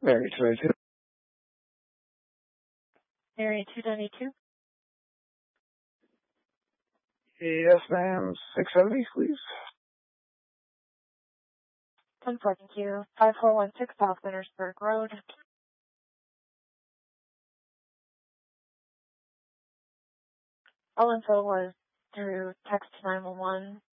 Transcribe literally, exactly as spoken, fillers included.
Area two ninety-two. Area two ninety-two. Yes, ma'am. six seventy, please. ten four, thank you. five four one six South Wintersburg Road. All info was through text nine one one.